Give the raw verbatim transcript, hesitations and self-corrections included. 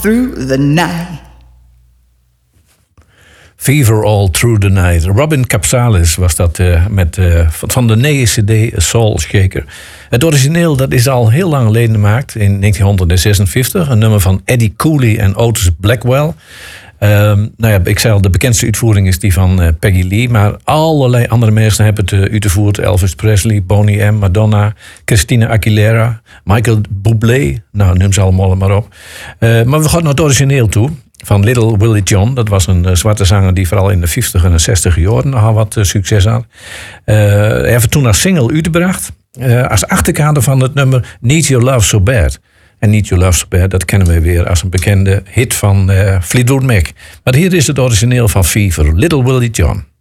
through the night. Fever All Through the Night. Robin Capsalis was dat uh, met, uh, van de nieuwe cd Soul Shaker. Het origineel dat is al heel lang geleden gemaakt, in negentien zesenvijftig. Een nummer van Eddie Cooley en Otis Blackwell. Um, nou ja, ik zei al, de bekendste uitvoering is die van uh, Peggy Lee. Maar allerlei andere mensen hebben het uh, uitgevoerd. Elvis Presley, Boney M, Madonna, Christina Aguilera, Michael Bublé. Nou, noem ze allemaal maar op. Uh, maar we gaan naar het origineel toe. Van Little Willie John. Dat was een uh, zwarte zanger die vooral in de vijftig en de zestig jaren nogal wat uh, succes had. Uh, hij heeft het toen als single uitgebracht. Uh, als achterkader van het nummer Need Your Love So Bad. En Need Your Love So Bad, dat kennen we weer als een bekende hit van uh, Fleetwood Mac. Maar hier is het origineel van Fever, Little Willie John.